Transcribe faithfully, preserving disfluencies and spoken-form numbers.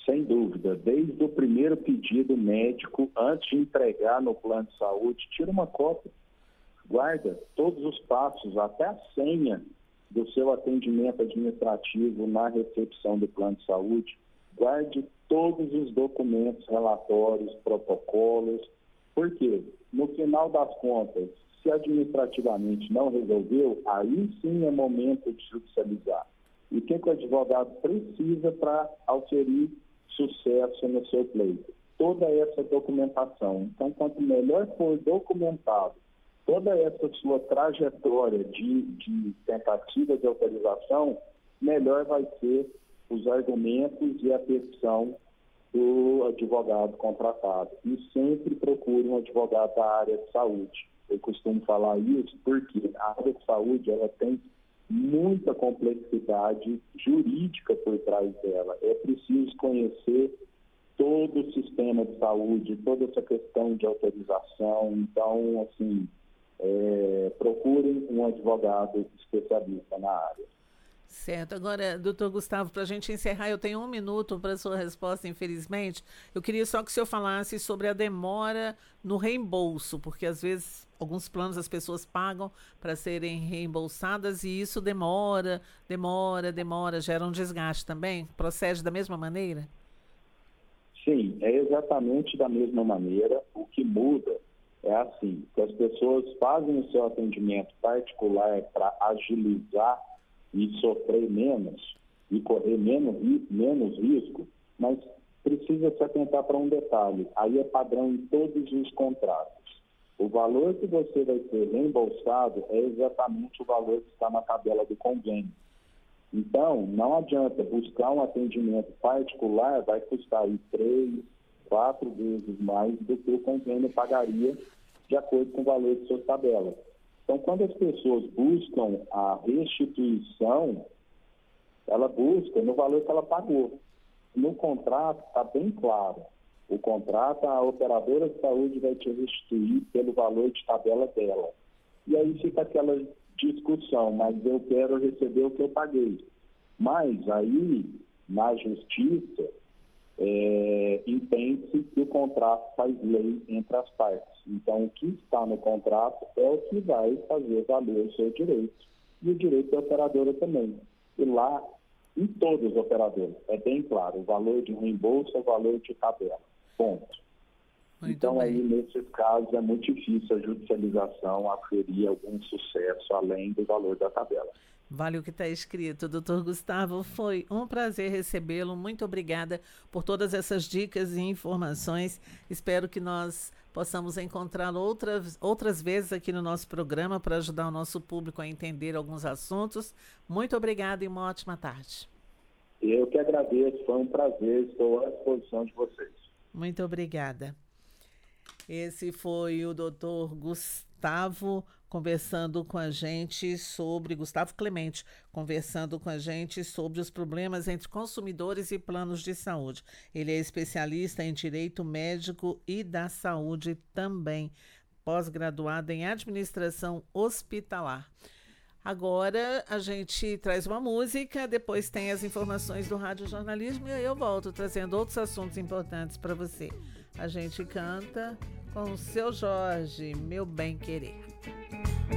Sem dúvida, desde o primeiro pedido médico, antes de entregar no plano de saúde, tira uma cópia, guarda todos os passos, até a senha do seu atendimento administrativo na recepção do plano de saúde, guarde todos os documentos, relatórios, protocolos, porque no final das contas, se administrativamente não resolveu, aí sim é momento de judicializar. E o que, que o advogado precisa para auferir sucesso no seu pleito? Toda essa documentação. Então, quanto melhor for documentado toda essa sua trajetória de, de tentativa de autorização, melhor vai ser os argumentos e a petição do advogado contratado. E sempre procure um advogado da área de saúde. Eu costumo falar isso porque a área de saúde ela tem muita complexidade jurídica por trás dela. É preciso conhecer todo o sistema de saúde, toda essa questão de autorização. Então, assim, é, procurem um advogado especialista na área. Certo. Agora, doutor Gustavo, para a gente encerrar, eu tenho um minuto para a sua resposta, infelizmente. Eu queria só que o senhor falasse sobre a demora no reembolso, porque às vezes alguns planos as pessoas pagam para serem reembolsadas e isso demora, demora, demora, gera um desgaste também. Procede da mesma maneira? Sim, é exatamente da mesma maneira. O que muda é assim, que as pessoas fazem o seu atendimento particular para agilizar e sofrer menos, e correr menos, menos risco, mas precisa se atentar para um detalhe, aí é padrão em todos os contratos. O valor que você vai ser reembolsado é exatamente o valor que está na tabela do convênio. Então, não adianta buscar um atendimento particular, vai custar aí três, quatro vezes mais do que o convênio pagaria de acordo com o valor de suas tabelas. Então, quando as pessoas buscam a restituição, ela busca no valor que ela pagou. No contrato está bem claro. O contrato, a operadora de saúde vai te restituir pelo valor de tabela dela. E aí fica aquela discussão, mas eu quero receber o que eu paguei. Mas aí, na justiça, é, entende-se que o contrato faz lei entre as partes. Então, o que está no contrato é o que vai fazer valer o seu direito. E o direito da operadora também. E lá, em todos os operadores, é bem claro, o valor de reembolso é o valor de tabela. Ponto. Muito então, bem. Aí, nesses casos, é muito difícil a judicialização aferir algum sucesso além do valor da tabela. Vale o que está escrito. doutor Gustavo, foi um prazer recebê-lo. Muito obrigada por todas essas dicas e informações. Espero que nós possamos encontrá-lo outras, outras vezes aqui no nosso programa para ajudar o nosso público a entender alguns assuntos. Muito obrigada e uma ótima tarde. Eu que agradeço. Foi um prazer. Estou à disposição de vocês. Muito obrigada. Esse foi o doutor Gustavo conversando com a gente sobre, Gustavo Clemente, conversando com a gente sobre os problemas entre consumidores e planos de saúde. Ele é especialista em direito médico e da saúde também, pós-graduado em administração hospitalar. Agora a gente traz uma música, depois tem as informações do Rádio Jornalismo e aí eu volto trazendo outros assuntos importantes para você. A gente canta com o Seu Jorge, Meu Bem Querer.